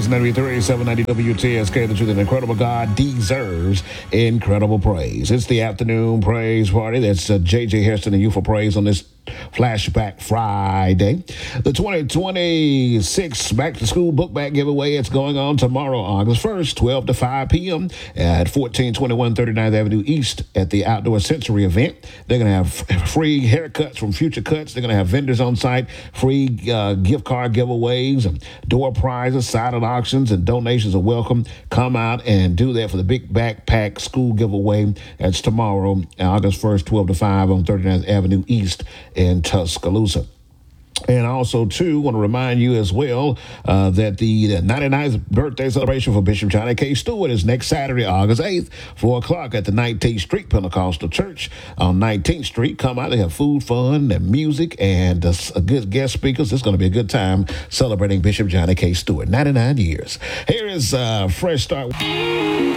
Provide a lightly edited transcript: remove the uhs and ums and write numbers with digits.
93, 790 WTSK, the truth and incredible God deserves incredible praise. It's the afternoon praise party. That's J.J. Hairston and Youthful Praise on this Flashback Friday. The 2026 Back to School Book Bag Giveaway. It's going on tomorrow, August 1st, 12 to 5 p.m. at 1421 39th Avenue East at the Outdoor Sensory event. They're going to have free haircuts from Future Cuts. They're going to have vendors on site, free gift card giveaways, and door prizes, silent auctions, and donations are welcome. Come out and do that for the big backpack school giveaway. That's tomorrow, August 1st, 12 to 5 on 39th Avenue East in Tuscaloosa. And also, too, want to remind you as well that the 99th birthday celebration for Bishop Johnny K. Stewart is next Saturday, August 8th, 4 o'clock at the 19th Street Pentecostal Church on 19th Street. Come out. They have food, fun, and music, and good guest speakers. It's going to be a good time celebrating Bishop Johnny K. Stewart, 99 years. Here is Fresh Start.